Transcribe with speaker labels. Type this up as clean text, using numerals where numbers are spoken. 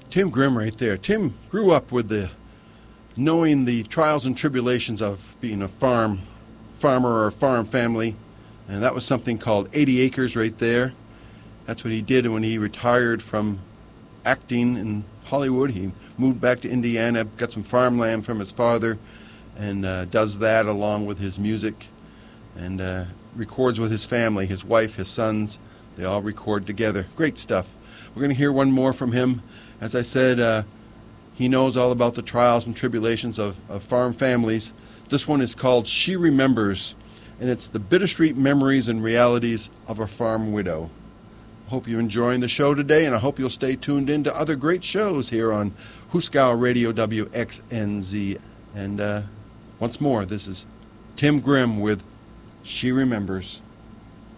Speaker 1: Tim Grimm right there. Tim grew up with knowing the trials and tribulations of being a farmer or a farm family, and that was something called 80 Acres right there. That's what he did when he retired from acting in Hollywood. He moved back to Indiana, got some farmland from his father, and does that along with his music, and records with his family, his wife, his sons. They all record together. Great stuff. We're going to hear one more from him. As I said, he knows all about the trials and tribulations of farm families. This one is called She Remembers, and it's the bittersweet memories and realities of a farm widow. Hope you're enjoying the show today, and I hope you'll stay tuned in to other great shows here on Hooskow Radio WXNZ. And once more, this is Tim Grimm with She Remembers.